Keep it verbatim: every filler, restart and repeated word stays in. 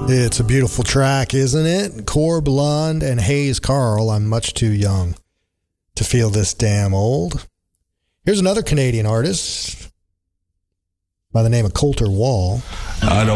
It's a beautiful track, isn't it? Corb Lund and Hayes Carl, I'm much too young to feel this damn old. Here's another Canadian artist by the name of Colter Wall. I don't